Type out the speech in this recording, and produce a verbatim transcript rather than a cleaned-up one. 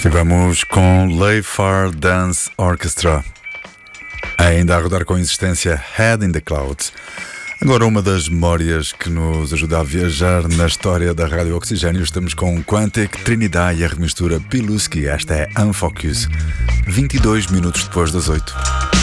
Estivemos com Layfar Dance Orchestra, ainda a rodar com insistência Head in the Clouds. Agora uma das memórias que nos ajuda a viajar na história da Rádio Oxigênio. Estamos com Quantic, Trinidad e a remistura Piluski. Esta é Unfocus, vinte e dois minutos depois das oito.